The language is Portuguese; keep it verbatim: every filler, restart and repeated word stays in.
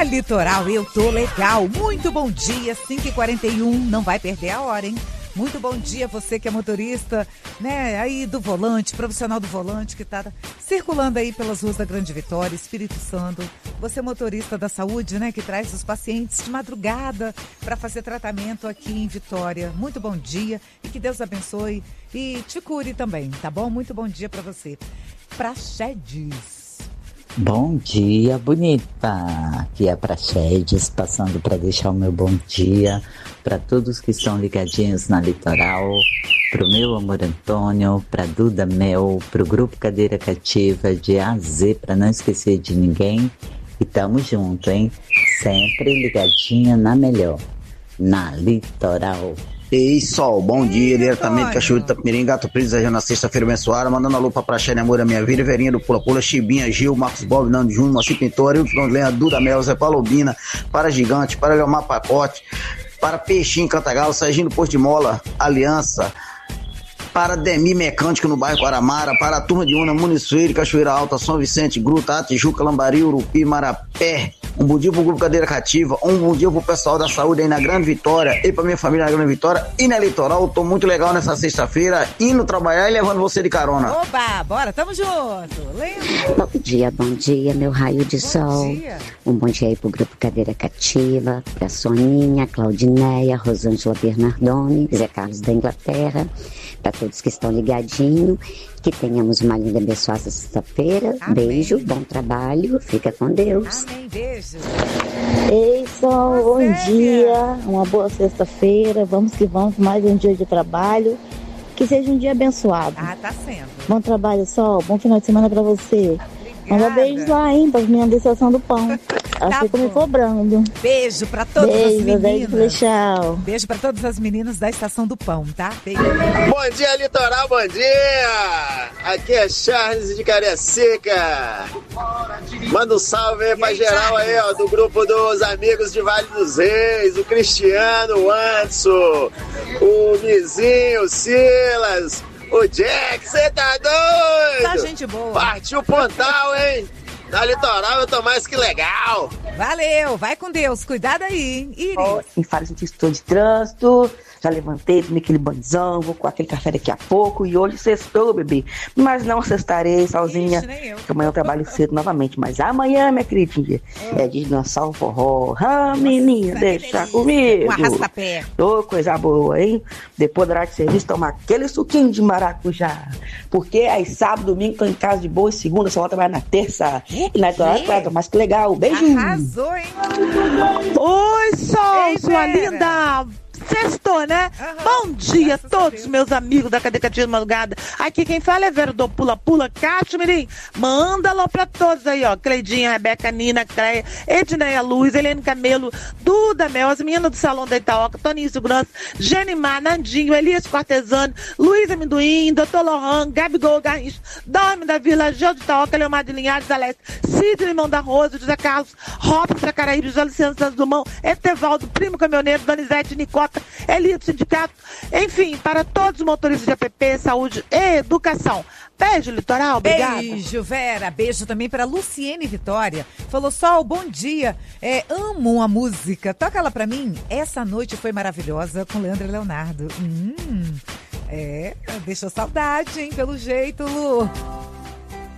Litoral, eu tô legal. Muito bom dia, cinco e quarenta e um. Não vai perder a hora, hein? Muito bom dia, você que é motorista, né, aí do volante, profissional do volante, que tá circulando aí pelas ruas da Grande Vitória, Espírito Santo. Você motorista da saúde, né, que traz os pacientes de madrugada para fazer tratamento aqui em Vitória. Muito bom dia e que Deus abençoe e te cure também, tá bom? Muito bom dia para você. Praxedes. Bom dia, bonita. Aqui é a Praxedes, passando para deixar o meu bom dia para todos que estão ligadinhos na Litoral, para o meu amor Antônio, para Duda Mel, para o Grupo Cadeira Cativa de A a Z, para não esquecer de ninguém. E tamo junto, hein? Sempre ligadinha na melhor, na Litoral. Ei, Sol, bom dia, diretamente de Cachoeira de Itapemirim, Gato Preto, desejando na sexta-feira abençoada, mandando alô pra Praxéia, Amor da Minha Vida, Verinha do Pula Pula, Chibinha, Gil, Marcos Bob, Nando Júnior, Moacir Pintor, Hilton Lenha, Duda Mel, Zé Paulo Bina, para Gigante, para Leomar Pacote, para Peixinho, Cantagalo, Serginho do Posto de Mola, Aliança, para Demi Mecânico no bairro Guaramara, para a turma de Una, Muniçoeiro, Cachoeira Alta, São Vicente, Gruta, Tijuca, Lambari, Urupi, Marapé. Um bom dia pro Grupo Cadeira Cativa, um bom dia pro pessoal da saúde aí na Grande Vitória e pra minha família na Grande Vitória e na Litoral. Tô muito legal nessa sexta-feira, indo trabalhar e levando você de carona. Oba, bora, tamo junto. Lembra? Bom dia, bom dia, meu raio de bom sol. Dia. Um bom dia aí pro Grupo Cadeira Cativa, pra Soninha, Claudineia, Rosângela Bernardoni, Zé Carlos da Inglaterra, pra todos que estão ligadinhos. Que tenhamos uma linda e abençoada sexta-feira. Beijo, bom trabalho, fica com Deus. Amém, beijo. Ei, Sol, bom Zélia. dia, uma boa sexta-feira, vamos que vamos, mais um dia de trabalho, que seja um dia abençoado. Ah, tá sendo. Bom trabalho, Sol, bom final de semana pra você. Obrigada. Manda beijos lá, hein, pras meninas da Estação do Pão. Elas Tá ficam me bom. cobrando. Beijo pra todas Beijo, as beijo, meninas. tchau. Beijo pra todas as meninas da Estação do Pão, tá? Beijo. Bom dia, Litoral, bom dia! Aqui é Charles de Cariacica. Manda um salve aí pra aí, geral aí, ó, do grupo dos amigos de Vale dos Reis, o Cristiano, o Anderson, o Mizinho, o Silas, o Jack, cê tá doido? Tá gente boa. Partiu o Pontal, hein? Na Litoral eu tô mais que legal. Valeu, vai com Deus. Cuidado aí, hein? Iris. Me fala se estou de trânsito. Já levantei, tomei aquele banzão, vou com aquele café daqui a pouco. E hoje sextou, bebê. Mas não sextarei sozinha. Ixi, nem eu. Porque amanhã eu trabalho cedo novamente. Mas amanhã, minha queridinha, é de dançar o forró. Ah, menina, deixa comigo. Um arrasta-pé. Ô, coisa boa, hein? Depois da hora de serviço, tomar aquele suquinho de maracujá. Porque aí sábado, domingo, tô em casa de boa. E segunda, só vou trabalhar na terça. E na hora, mas que legal. Beijo. Arrasou, hein? Oi, Sol, Ei, sua Vera. linda. Sextou, né? Aham. Bom dia a Graças a todos Deus. meus amigos da Cadeia Cativa de Madrugada. Aqui quem fala é Vera do Pula Pula, Cátia Mirim. Manda alô pra todos aí, ó. Cleidinha, Rebeca, Nina, Cleia, Edneia Luz, Helene Camelo, Duda Mel, as meninas do Salão da Itaoca, Toninho Segurança, Genimar, Nandinho, Elias Cortesano, Luiz Amendoim, doutor Lohan, Gabigol Garrincha, Dorme da Vila, Gel de Itaoca, Leomar de Linhares, Aleste, Cid Limão da Rosa, José Carlos, Robson Sacaraíbe, José Luciano Santos Dumont, Etevaldo, Primo Caminhoneiro, Donizete, Nicota, Elia do Sindicato, enfim, para todos os motoristas de A P P, saúde e educação. Beijo, Litoral, obrigada. Beijo, Vera. Beijo também para Luciene Vitória. Falou, Sol, bom dia. É, amo a música. Toca ela pra mim. Essa noite foi maravilhosa com Leandro e Leonardo. Hum, é, deixou saudade, hein, pelo jeito, Lu.